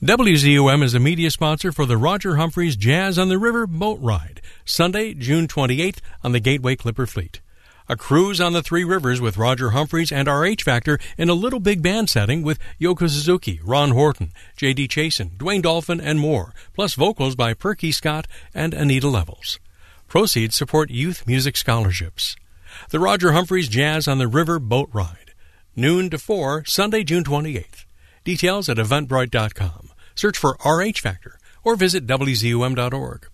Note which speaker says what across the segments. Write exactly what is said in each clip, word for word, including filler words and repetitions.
Speaker 1: W Z U M is a media sponsor for the Roger Humphreys Jazz on the River boat ride, Sunday, June twenty-eighth on the Gateway Clipper Fleet. A cruise on the three rivers with Roger Humphreys and our H Factor in a little big band setting with Yoko Suzuki, Ron Horton, J D Chasen, Dwayne Dolphin, and more, plus vocals by Perky Scott and Anita Levels. Proceeds support youth music scholarships. The Roger Humphreys Jazz on the River boat ride, noon to four, Sunday, June twenty-eighth. Details at eventbrite dot com. Search for R H Factor or visit W Z U M dot org.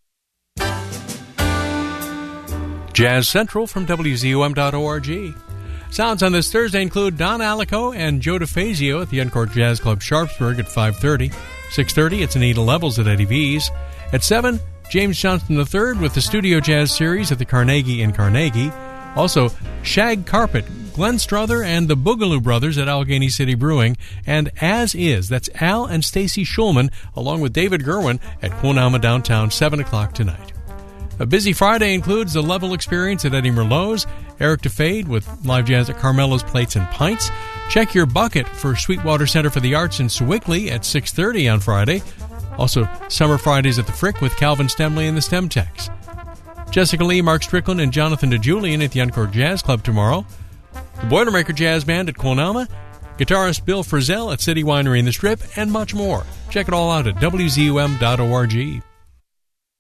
Speaker 1: Jazz Central from W Z U M dot org. Sounds on this Thursday include Don Alico and Joe DeFazio at the Encore Jazz Club Sharpsburg at five thirty. six thirty, it's Anita Levels at Eddie V's. At seven, James Johnston the third with the Studio Jazz Series at the Carnegie in Carnegie. Also, Shag Carpet, Glenn Strother and the Boogaloo Brothers at Allegheny City Brewing, and As Is, that's Al and Stacy Schulman, along with David Gerwin at Quonama Downtown, seven o'clock tonight. A busy Friday includes the Level Experience at Eddie Merlot's, Eric DeFade with live jazz at Carmela's Plates and Pints. Check your bucket for Sweetwater Center for the Arts in Sewickley at six thirty on Friday. Also, Summer Fridays at the Frick with Calvin Stemley and the Stemtex. Jessica Lee, Mark Strickland, and Jonathan DeJulian at the Encore Jazz Club tomorrow. The Boilermaker Jazz Band at Quonama, guitarist Bill Frisell at City Winery in the Strip, and much more. Check it all out at W Z U M dot org.